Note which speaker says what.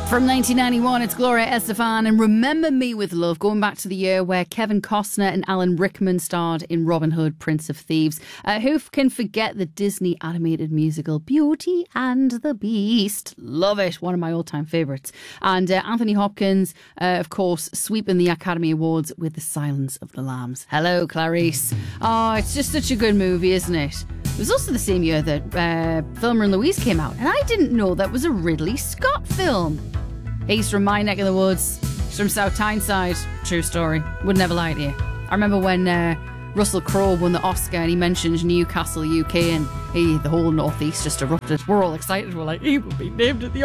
Speaker 1: From 1991, it's Gloria Estefan and Remember Me with Love, going back to the year where Kevin Costner and Alan Rickman starred in Robin Hood, Prince of Thieves. Who can forget the Disney animated musical Beauty and the Beast? Love it. One of my all-time favourites. And Anthony Hopkins, of course, sweeping the Academy Awards with The Silence of the Lambs. Hello, Clarice. Oh, it's just such a good movie, isn't it? It was also the same year that Thelma and Louise came out, and I didn't know that was a Ridley Scott film. He's from my neck of the woods. He's from South Tyneside. True story. Would never lie to you. I remember when Russell Crowe won the Oscar and he mentioned Newcastle, UK, and the whole North East just erupted. We're all excited. We're like, he will be named at the